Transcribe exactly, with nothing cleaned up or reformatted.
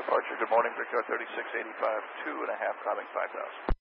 Archer, good morning. Brickyard thirty-six eighty-five, two and a half, climbing five thousand.